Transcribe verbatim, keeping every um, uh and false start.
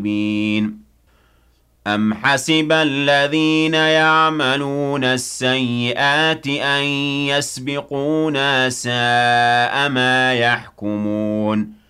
أَمْ حَسِبَ الَّذِينَ يَعْمَلُونَ السَّيِّئَاتِ أَن يَسْبِقُونَا ۚ سَاءَ مَا يَحْكُمُونَ